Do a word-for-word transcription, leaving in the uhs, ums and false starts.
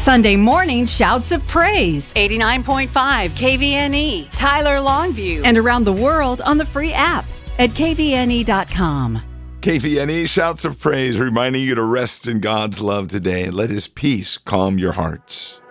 Sunday morning shouts of praise. eighty-nine point five K V N E, Tyler Longview, and around the world on the free app at K V N E dot com. K V N E Shouts of Praise, reminding you to rest in God's love today and let His peace calm your hearts.